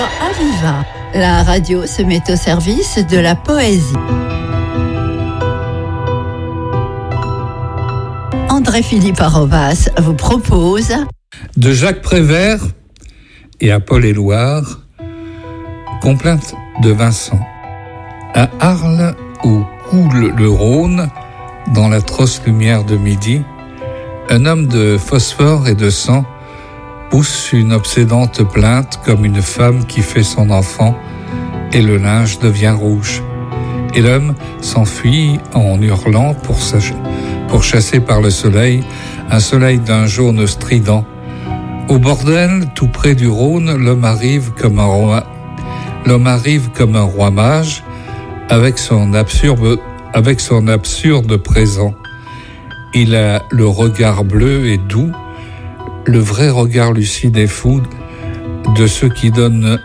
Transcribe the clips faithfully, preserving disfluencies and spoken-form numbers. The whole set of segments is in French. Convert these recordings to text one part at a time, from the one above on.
Aviva. La radio se met au service de la poésie. André-Philippe Arobas vous propose de Jacques Prévert et à Paul-Éluard, complainte de Vincent. À Arles, où coule le Rhône, dans l'atroce lumière de midi, un homme de phosphore et de sang pousse une obsédante plainte comme une femme qui fait son enfant et le linge devient rouge. Et l'homme s'enfuit en hurlant pour, sa- pour chasser par le soleil, un soleil d'un jaune strident. Au bordel, tout près du Rhône, l'homme arrive comme un roi, l'homme arrive comme un roi mage avec son absurde, avec son absurde présent. Il a le regard bleu et doux, le vrai regard lucide et fou de ceux qui donnent,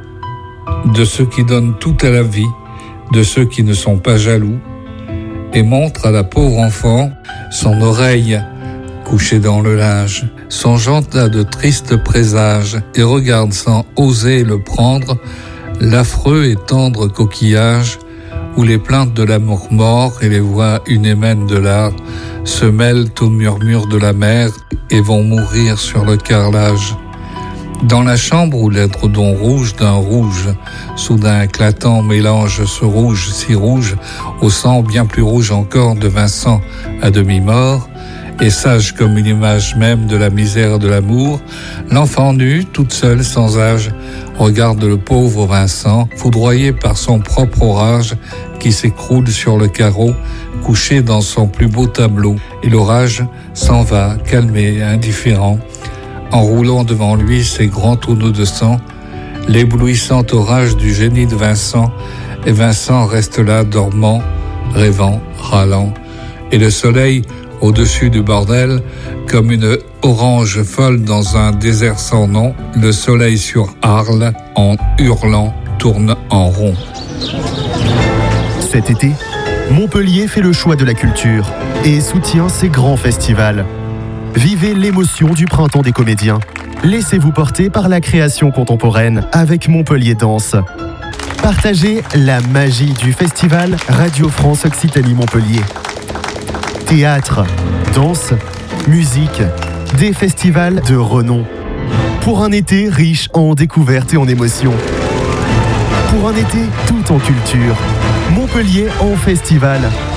de ceux qui donnent tout à la vie, de ceux qui ne sont pas jaloux, et montre à la pauvre enfant son oreille couchée dans le linge, songeant à de tristes présages, et regarde sans oser le prendre l'affreux et tendre coquillage où les plaintes de l'amour mort et les voix unémènes de l'art se mêlent au murmure de la mer et vont mourir sur le carrelage. Dans la chambre où l'édredon rouge d'un rouge, soudain éclatant, mélange ce rouge si rouge au sang bien plus rouge encore de Vincent à demi-mort, et sage comme une image même de la misère de l'amour, l'enfant nue, toute seule, sans âge, regarde le pauvre Vincent, foudroyé par son propre orage, qui s'écroule sur le carreau, couché dans son plus beau tableau. Et l'orage s'en va, calmé, indifférent, enroulant devant lui ses grands tonneaux de sang, l'éblouissant orage du génie de Vincent, et Vincent reste là, dormant, rêvant, râlant. Et le soleil, au-dessus du bordel, comme une orange folle dans un désert sans nom, le soleil sur Arles, en hurlant, tourne en rond. Cet été, Montpellier fait le choix de la culture et soutient ses grands festivals. Vivez l'émotion du printemps des comédiens. Laissez-vous porter par la création contemporaine avec Montpellier Danse. Partagez la magie du festival Radio France Occitanie Montpellier. Théâtre, danse, musique, des festivals de renom. Pour un été riche en découvertes et en émotions. Pour un été tout en culture. Montpellier en festival.